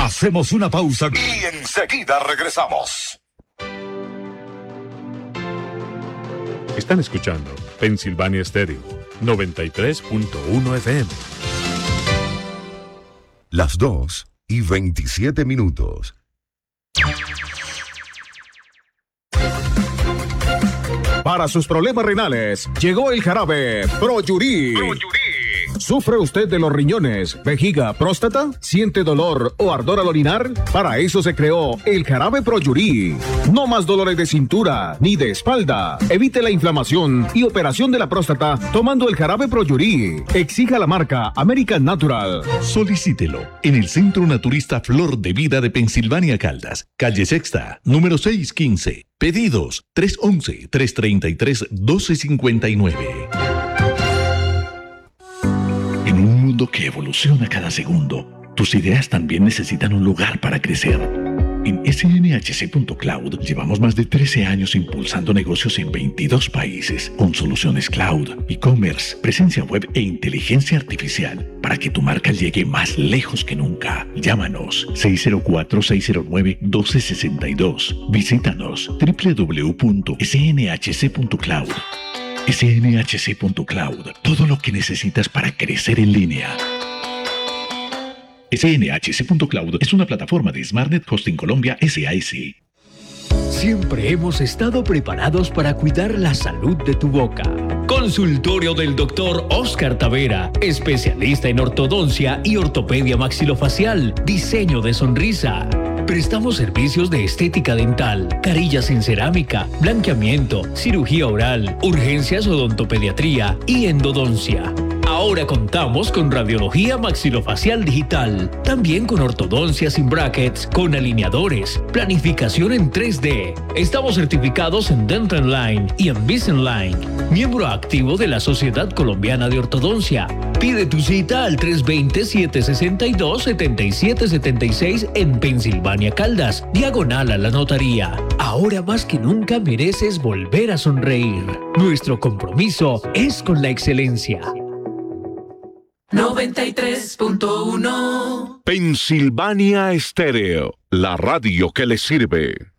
Hacemos una pausa y enseguida regresamos. Están escuchando Pensilvania Stereo 93.1 FM. Las 2:27. Para sus problemas renales, llegó el jarabe Pro-Yuri. ¿Sufre usted de los riñones, vejiga, próstata? ¿Siente dolor o ardor al orinar? Para eso se creó el jarabe Pro-Yuri. No más dolores de cintura ni de espalda. Evite la inflamación y operación de la próstata tomando el jarabe Pro-Yuri. Exija la marca American Natural. Solicítelo en el Centro Naturista Flor de Vida de Pensilvania Caldas, calle Sexta, número 615. Pedidos 311-333-1259. En un mundo que evoluciona cada segundo, tus ideas también necesitan un lugar para crecer. En snhc.cloud llevamos más de 13 años impulsando negocios en 22 países con soluciones cloud, e-commerce, presencia web e inteligencia artificial para que tu marca llegue más lejos que nunca. Llámanos 604-609-1262. Visítanos www.snhc.cloud. snhc.cloud, todo lo que necesitas para crecer en línea. SNHC.cloud es una plataforma de SmartNet Hosting Colombia SAS. Siempre hemos estado preparados para cuidar la salud de tu boca. Consultorio del Dr. Oscar Tavera, especialista en ortodoncia y ortopedia maxilofacial, diseño de sonrisa. Prestamos servicios de estética dental, carillas en cerámica, blanqueamiento, cirugía oral, urgencias, odontopediatría y endodoncia. Ahora contamos con radiología maxilofacial digital, también con ortodoncia sin brackets, con alineadores, planificación en 3D. Estamos certificados en Dental Line y Invisalign, miembro activo de la Sociedad Colombiana de Ortodoncia. Pide tu cita al 320-762-7776 en Pensilvania Caldas, diagonal a la notaría. Ahora más que nunca mereces volver a sonreír. Nuestro compromiso es con la excelencia. 93.1 Pensilvania Stereo, la radio que le sirve.